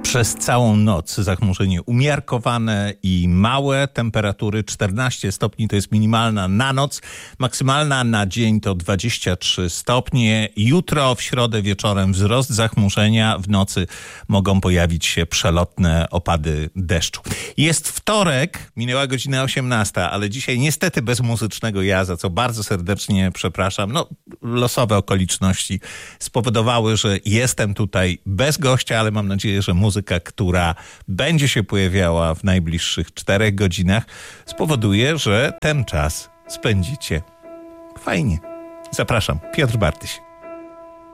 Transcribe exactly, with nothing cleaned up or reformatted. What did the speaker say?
Przez całą noc zachmurzenie umiarkowane i małe. Temperatury czternaście stopni to jest minimalna na noc. Maksymalna na dzień to dwadzieścia trzy stopnie. Jutro w środę wieczorem wzrost zachmurzenia. W nocy mogą pojawić się przelotne opady deszczu. Jest wtorek, minęła godzina osiemnasta, ale dzisiaj niestety bez muzycznego ja, za co bardzo serdecznie przepraszam. No, losowe okoliczności spowodowały, że jestem tutaj bez gościa, ale mam nadzieję, że muzyka, która będzie się pojawiała w najbliższych czterech godzinach, spowoduje, że ten czas spędzicie fajnie. Zapraszam, Piotr Bartyś.